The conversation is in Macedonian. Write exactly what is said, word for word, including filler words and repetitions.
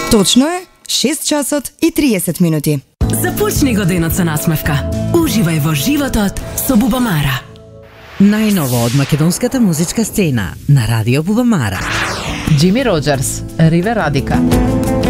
Точно е шест часот и триесет минути. Започни го денот со насмевка. Уживај во животот со Бубамара. Најново од македонската музичка сцена на Радио Бубамара. Джими Роџерс, Ривер Радика.